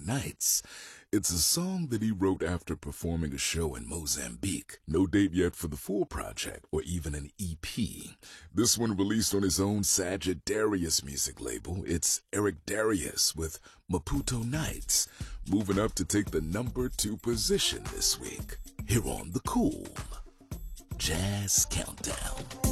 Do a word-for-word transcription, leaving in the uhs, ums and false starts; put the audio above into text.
Nights. It's a song that he wrote after performing a show in Mozambique. No date yet for the full project or even an E P. This one released on his own Sagittarius music label. It's Eric Darius with Maputo Nights, moving up to take the number two position this week. Here on The Cool Jazz Countdown.